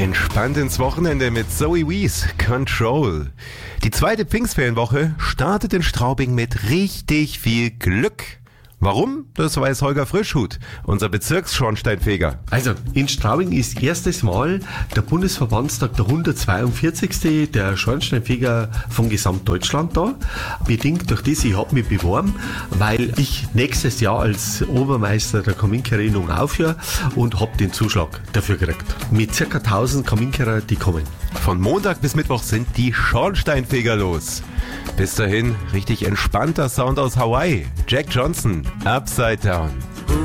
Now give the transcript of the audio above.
Entspannt ins Wochenende mit Zoe Wees, Control. Die zweite Pfingstferienwoche startet in Straubing mit richtig viel Glück. Warum? Das weiß Holger Frischhut, unser Bezirksschornsteinfeger. Also, in Straubing ist erstes Mal der Bundesverbandstag der 142. der Schornsteinfeger von Gesamtdeutschland da. Bedingt durch das, ich habe mich beworben, weil ich nächstes Jahr als Obermeister der Kaminkehrerinnung aufhöre und habe den Zuschlag dafür gekriegt. Mit ca. 1000 Kaminkerer, die kommen. Von Montag bis Mittwoch sind die Schornsteinfeger los. Bis dahin richtig entspannter Sound aus Hawaii. Jack Johnson, Upside Down.